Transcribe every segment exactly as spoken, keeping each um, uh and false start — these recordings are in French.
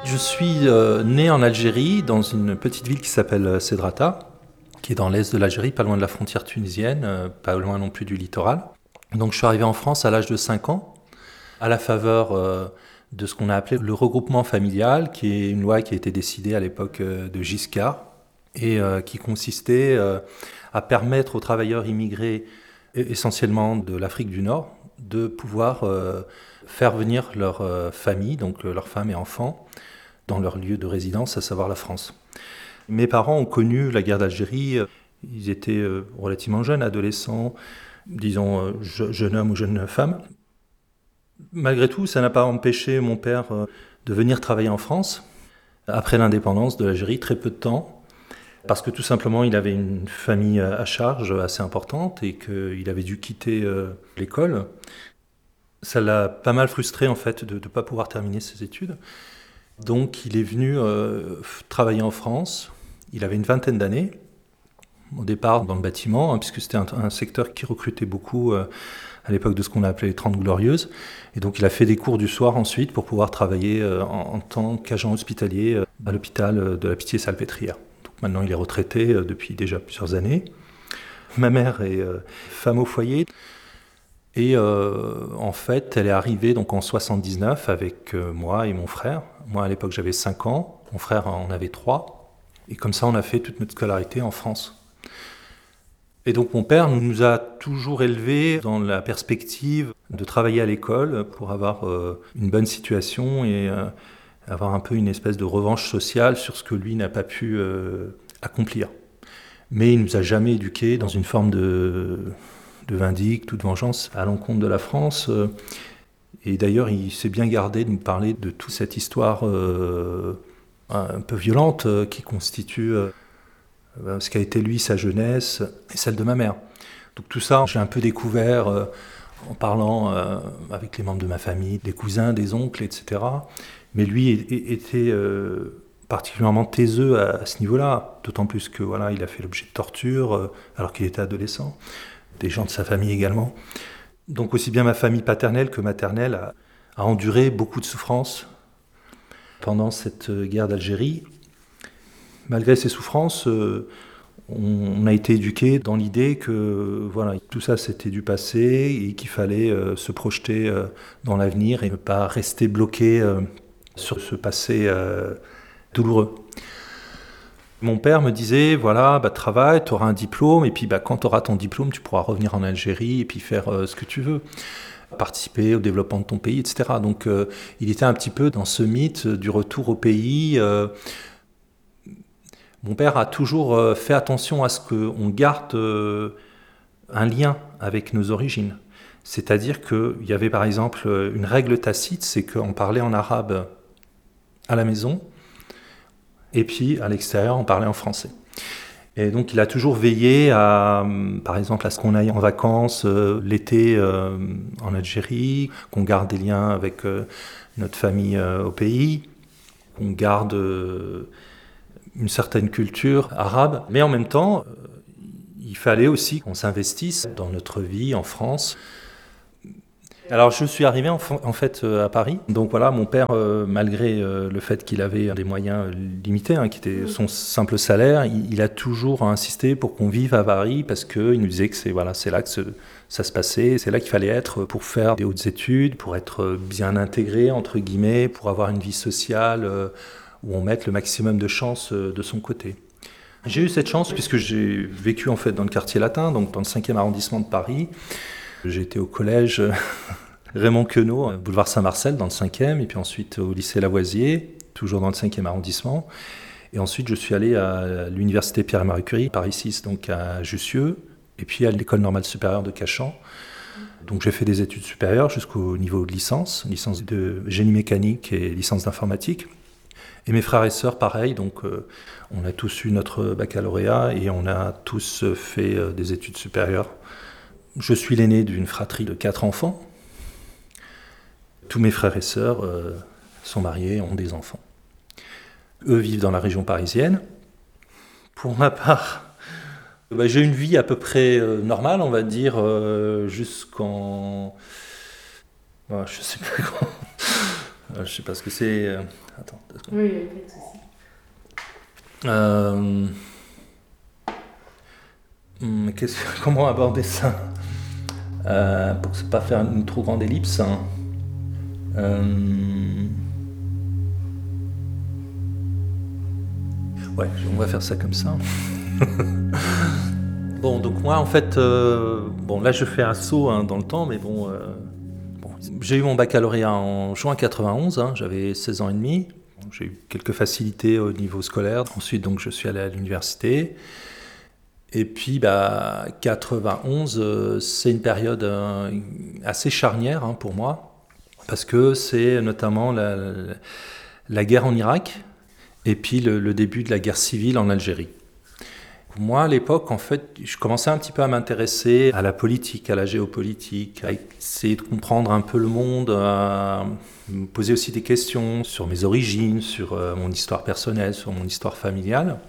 Je suis euh, né en Algérie, dans une petite ville qui s'appelle Sédrata, qui est dans l'est de l'Algérie, pas loin de la frontière tunisienne, euh, pas loin non plus du littoral. Donc je suis arrivé en France à l'âge de cinq ans, à la faveur euh, de ce qu'on a appelé le regroupement familial, qui est une loi qui a été décidée à l'époque euh, de Giscard, et euh, qui consistait euh, à permettre aux travailleurs immigrés, essentiellement de l'Afrique du Nord, de pouvoir euh, faire venir leur euh, famille, donc euh, leurs femmes et enfants, dans leur lieu de résidence, à savoir la France. Mes parents ont connu la guerre d'Algérie, ils étaient euh, relativement jeunes, adolescents, disons euh, je, jeune homme ou jeune femme. Malgré tout, ça n'a pas empêché mon père euh, de venir travailler en France, après l'indépendance de l'Algérie, très peu de temps, parce que tout simplement il avait une famille à charge assez importante et qu'il avait dû quitter euh, l'école. Ça l'a pas mal frustré en fait de ne pas pouvoir terminer ses études. Donc il est venu euh, travailler en France, il avait une vingtaine d'années, au départ dans le bâtiment, hein, puisque c'était un, un secteur qui recrutait beaucoup euh, à l'époque de ce qu'on a appelé les Trente Glorieuses. Et donc il a fait des cours du soir ensuite pour pouvoir travailler euh, en, en tant qu'agent hospitalier euh, à l'hôpital euh, de la Pitié-Salpêtrière. Donc maintenant il est retraité euh, depuis déjà plusieurs années. Ma mère est euh, femme au foyer. Et euh, en fait, elle est arrivée donc en soixante-dix-neuf avec euh, moi et mon frère. Moi, à l'époque, j'avais cinq ans. Mon frère en avait trois. Et comme ça, on a fait toute notre scolarité en France. Et donc, mon père nous a toujours élevés dans la perspective de travailler à l'école pour avoir euh, une bonne situation et euh, avoir un peu une espèce de revanche sociale sur ce que lui n'a pas pu euh, accomplir. Mais il ne nous a jamais éduqués dans une forme de... de vindicte ou de vengeance à l'encontre de la France. Et d'ailleurs, il s'est bien gardé de nous parler de toute cette histoire euh, un peu violente euh, qui constitue euh, ce qu'a été lui, sa jeunesse et celle de ma mère. Donc tout ça, j'ai un peu découvert euh, en parlant euh, avec les membres de ma famille, des cousins, des oncles, et cetera. Mais lui était euh, particulièrement taiseux à, à ce niveau-là, d'autant plus que voilà, il a fait l'objet de torture euh, alors qu'il était adolescent. Des gens de sa famille également. Donc aussi bien ma famille paternelle que maternelle a, a enduré beaucoup de souffrances pendant cette guerre d'Algérie. Malgré ces souffrances, euh, on, on a été éduqués dans l'idée que voilà, tout ça c'était du passé et qu'il fallait euh, se projeter euh, dans l'avenir et ne pas rester bloqué euh, sur ce passé euh, douloureux. Mon père me disait, voilà, bah, travaille, tu auras un diplôme, et puis bah, quand tu auras ton diplôme, tu pourras revenir en Algérie et puis faire euh, ce que tu veux, participer au développement de ton pays, et cetera. Donc euh, il était un petit peu dans ce mythe du retour au pays. Euh, mon père a toujours euh, fait attention à ce qu'on garde euh, un lien avec nos origines. C'est-à-dire qu'il y avait par exemple une règle tacite, c'est qu'on parlait en arabe à la maison, et puis à l'extérieur, on parlait en français. Et donc il a toujours veillé à, par exemple, à ce qu'on aille en vacances euh, l'été euh, en Algérie, qu'on garde des liens avec euh, notre famille euh, au pays, qu'on garde euh, une certaine culture arabe. Mais en même temps, euh, il fallait aussi qu'on s'investisse dans notre vie en France. Alors je suis arrivé en, en fait euh, à Paris, donc voilà, mon père, euh, malgré euh, le fait qu'il avait des moyens limités, hein, qui étaient son simple salaire, il, il a toujours insisté pour qu'on vive à Paris parce qu'il nous disait que c'est, voilà, c'est là que ce, ça se passait, c'est là qu'il fallait être pour faire des hautes études, pour être bien intégré, entre guillemets, pour avoir une vie sociale euh, où on mette le maximum de chances euh, de son côté. J'ai eu cette chance puisque j'ai vécu en fait dans le quartier latin, donc dans le cinquième arrondissement de Paris. J'ai été au collège Raymond Queneau, boulevard Saint-Marcel, dans le cinquième, et puis ensuite au lycée Lavoisier, toujours dans le cinquième arrondissement. Et ensuite, je suis allé à l'université Pierre et Marie Curie, Paris six, donc à Jussieu, et puis à l'école normale supérieure de Cachan. Donc j'ai fait des études supérieures jusqu'au niveau de licence, licence de génie mécanique et licence d'informatique. Et mes frères et sœurs, pareil, donc euh, on a tous eu notre baccalauréat et on a tous fait euh, des études supérieures. Je suis l'aîné d'une fratrie de quatre enfants. Tous mes frères et sœurs euh, sont mariés, ont des enfants. Eux vivent dans la région parisienne. Pour ma part, bah, j'ai une vie à peu près euh, normale, on va dire, euh, jusqu'en... Bah, je sais pas comment... Euh, je sais pas ce que c'est. euh, Attends. deux secondes. Oui, pas de souci. Euh, hum, qu'est-ce que- comment aborder ça Euh, pour ne pas faire une trop grande ellipse, hein. Euh, Ouais, on va faire ça comme ça. Bon, donc moi, en fait, euh, bon, là, je fais un saut hein, dans le temps, mais bon, euh, bon, j'ai eu mon baccalauréat en juin quatre-vingt-onze, hein, j'avais seize ans et demi. Bon, j'ai eu quelques facilités au niveau scolaire. Ensuite, donc, je suis allé à l'université. Et puis, bah, quatre-vingt-onze, euh, c'est une période euh, assez charnière hein, pour moi, parce que c'est notamment la, la guerre en Irak et puis le, le début de la guerre civile en Algérie. Moi, à l'époque, en fait, je commençais un petit peu à m'intéresser à la politique, à la géopolitique, à essayer de comprendre un peu le monde, à me poser aussi des questions sur mes origines, sur euh, mon histoire personnelle, sur mon histoire familiale.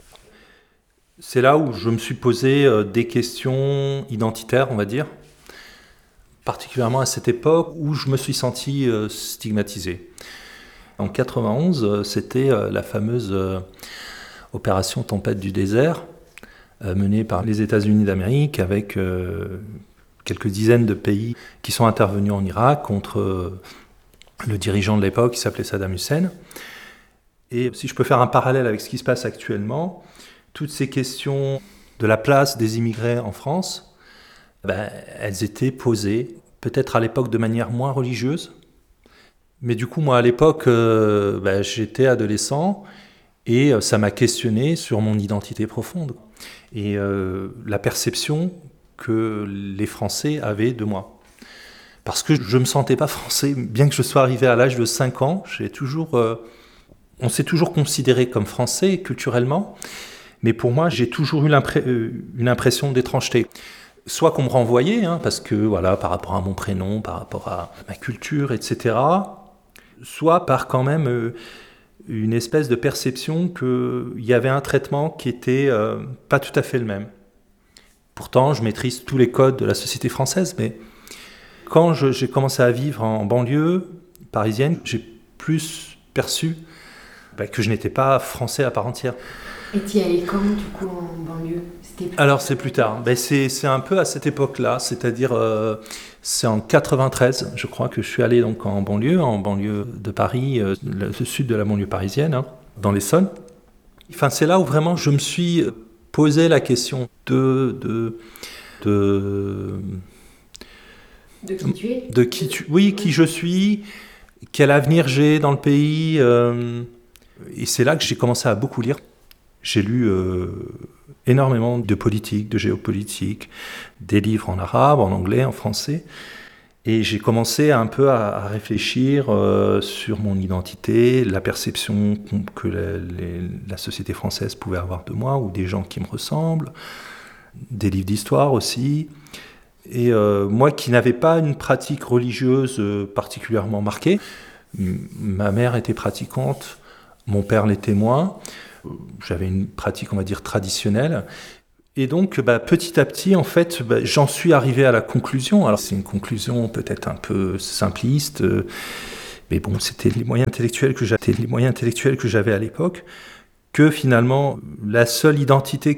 C'est là où je me suis posé euh, des questions identitaires, on va dire, particulièrement à cette époque où je me suis senti euh, stigmatisé. En quatre-vingt-onze, euh, c'était euh, la fameuse euh, opération Tempête du désert, euh, menée par les États-Unis d'Amérique avec euh, quelques dizaines de pays qui sont intervenus en Irak contre euh, le dirigeant de l'époque qui s'appelait Saddam Hussein. Et si je peux faire un parallèle avec ce qui se passe actuellement, toutes ces questions de la place des immigrés en France, ben, elles étaient posées, peut-être à l'époque de manière moins religieuse. Mais du coup, moi, à l'époque, euh, ben, j'étais adolescent et euh, ça m'a questionné sur mon identité profonde et euh, la perception que les Français avaient de moi. Parce que je ne me sentais pas français, bien que je sois arrivé à l'âge de cinq ans, j'ai toujours, euh, on s'est toujours considéré comme français culturellement. Mais pour moi, j'ai toujours eu euh, une impression d'étrangeté. Soit qu'on me renvoyait, hein, parce que voilà, par rapport à mon prénom, par rapport à ma culture, et cetera. Soit par quand même euh, une espèce de perception qu'il y avait un traitement qui était euh, pas tout à fait le même. Pourtant, je maîtrise tous les codes de la société française, mais quand je, j'ai commencé à vivre en banlieue parisienne, j'ai plus perçu bah, que je n'étais pas français à part entière. Et tu y allais quand, du coup, en banlieue? C'était plus Alors, c'est plus tard. Ben, c'est, c'est un peu à cette époque-là, c'est-à-dire, euh, c'est en quatre-vingt-treize, je crois, que je suis allé donc en banlieue, en banlieue de Paris, euh, le, le sud de la banlieue parisienne, hein, dans l'Essonne. Enfin, c'est là où vraiment je me suis posé la question de... de, de de qui tu es? De qui tu... Oui, qui je suis, quel avenir j'ai dans le pays. Euh, et c'est là que j'ai commencé à beaucoup lire. J'ai lu euh, énormément de politique, de géopolitique, des livres en arabe, en anglais, en français. Et j'ai commencé un peu à, à réfléchir euh, sur mon identité, la perception que la, les, la société française pouvait avoir de moi, ou des gens qui me ressemblent, des livres d'histoire aussi. Et euh, moi qui n'avais pas une pratique religieuse euh, particulièrement marquée, m- ma mère était pratiquante, mon père l'était moins. J'avais une pratique, on va dire, traditionnelle. Et donc, bah, petit à petit, en fait, bah, j'en suis arrivé à la conclusion. Alors, c'est une conclusion peut-être un peu simpliste, euh, mais bon, c'était les moyens intellectuels que j'avais, les moyens intellectuels que j'avais à l'époque, que finalement, la seule identité